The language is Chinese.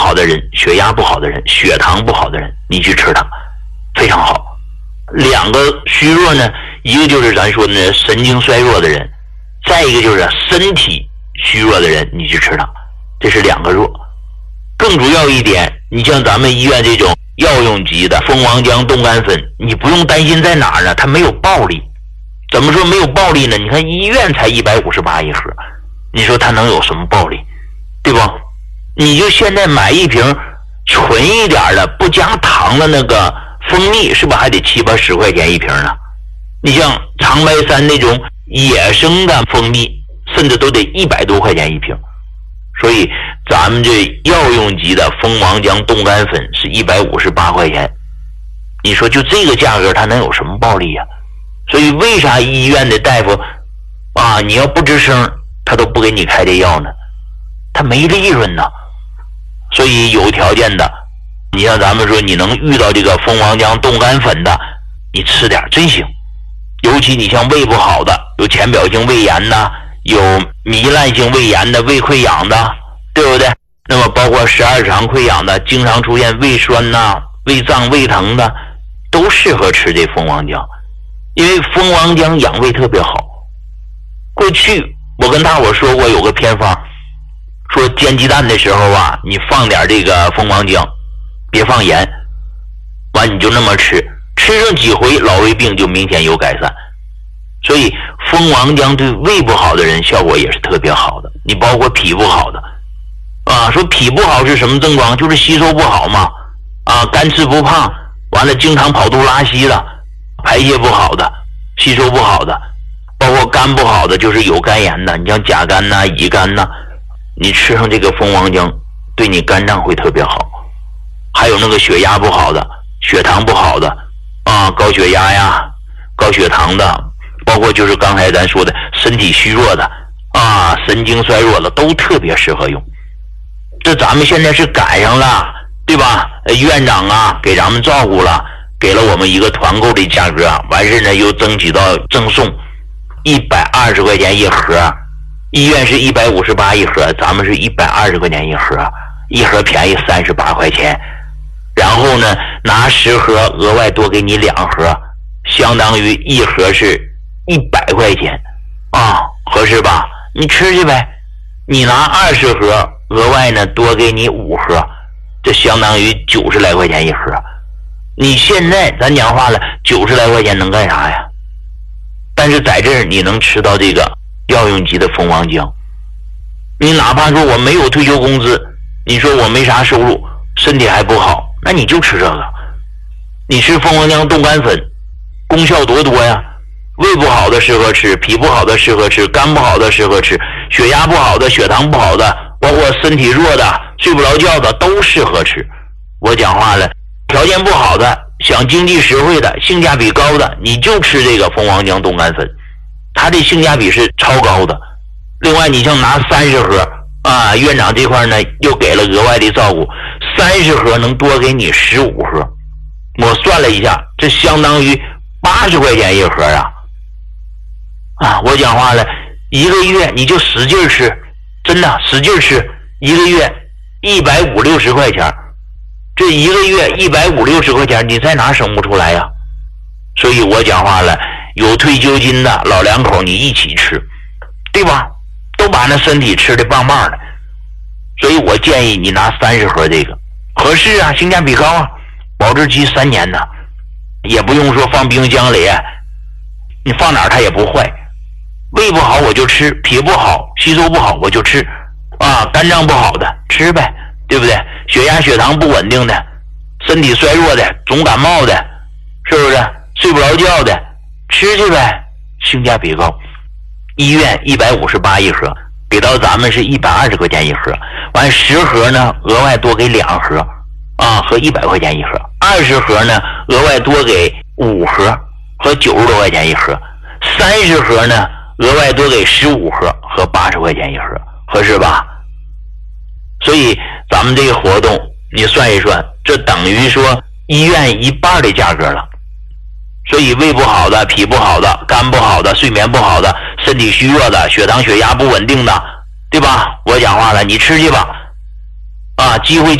好的人，血压不好的人，血糖不好的人，你去吃它非常好。两个虚弱呢，一个就是咱说的神经衰弱的人，再一个就是身体虚弱的人，你去吃它，这是两个弱。更主要一点，你像咱们医院这种药用级的蜂王浆冻干粉，你不用担心在哪儿呢？它没有暴利。怎么说没有暴利呢？你看医院才158一盒，你说它能有什么暴利，对吧？你就现在买一瓶纯一点的不加糖的那个蜂蜜，是不是还得7、80块钱一瓶呢？你像长白山那种野生的蜂蜜，甚至都得100多块钱一瓶。所以咱们这药用级的蜂王浆冻干粉是158块钱，你说就这个价格它能有什么暴利啊？所以为啥医院的大夫啊，你要不吱声他都不给你开这药呢？他没利润呢。所以有条件的，你像咱们说你能遇到这个蜂王浆冻干粉的，你吃点真行。尤其你像胃不好的，有浅表性胃炎的，有糜烂性胃炎的，胃溃疡的，对不对？那么包括12肠溃疡的，经常出现胃酸呐、胃胀、胃疼的，都适合吃这蜂王浆。因为蜂王浆养胃特别好。过去我跟大伙说过有个偏方，说煎鸡蛋的时候啊，你放点这个蜂王浆，别放盐，完你就那么吃，吃上几回老胃病就明显有改善。所以蜂王浆对胃不好的人效果也是特别好的。你包括脾不好的啊，说脾不好是什么症状？就是吸收不好嘛，啊，干吃不胖，完了经常跑肚拉稀的，排泄不好的，吸收不好的，包括肝不好的，就是有肝炎的，你像甲肝呐、乙肝呐，你吃上这个蜂王浆对你肝脏会特别好。还有那个血压不好的，血糖不好的啊，高血压呀、高血糖的，包括就是刚才咱说的身体虚弱的啊，神经衰弱的，都特别适合用。这咱们现在是赶上了，对吧？院长啊给咱们照顾了，给了我们一个团购的价格，完事呢又争取到赠送120块钱一盒，医院是158一盒，咱们是120块钱一盒，一盒便宜38块钱。然后呢拿10盒额外多给你2盒，相当于一盒是100块钱啊，合适吧？你吃去呗。你拿20盒额外呢多给你5盒，这相当于90来块钱一盒。你现在咱讲话了，90来块钱能干啥呀？但是在这儿你能吃到这个药用级的蜂王浆。你哪怕说我没有退休工资，你说我没啥收入，身体还不好，那你就吃这个。你吃蜂王浆冻干粉功效多多呀，胃不好的适合吃，脾不好的适合吃，肝不好的适合吃，血压不好的、血糖不好的，包括身体弱的、睡不着觉的都适合吃。我讲话了，条件不好的、想经济实惠的、性价比高的，你就吃这个蜂王浆冻干粉，它的性价比是超高的。另外你像拿30盒啊，院长这块呢又给了额外的照顾，30盒能多给你15盒。我算了一下，这相当于80块钱一盒啊！我讲话了，一个月你就使劲吃，真的使劲吃，一个月150、60块钱，这一个月150、60块钱，你在哪省不出来呀？所以我讲话了，有退休金的老两口你一起吃，对吧？都把那身体吃得棒棒的。所以我建议你拿30盒这个，合适啊，性价比高啊，保质期3年呢，也不用说放冰箱里，你放哪儿它也不坏。胃不好我就吃，脾不好、吸收不好我就吃啊，肝脏不好的吃呗，对不对？血压血糖不稳定的，身体衰弱的，总感冒的，是不是睡不着觉的，吃去呗，性价比高。医院158一盒，给到咱们是120块钱一盒，完10盒呢额外多给2盒啊，合100块钱一盒，20盒呢额外多给5盒，合90多块钱一盒，30盒呢额外多给15盒，合80块钱一盒，合适吧？所以咱们这个活动你算一算，这等于说医院一半的价格了。所以胃不好的、脾不好的、肝不好的、睡眠不好的、身体虚弱的、血糖血压不稳定的，对吧？我讲话了，你吃去吧，啊，机会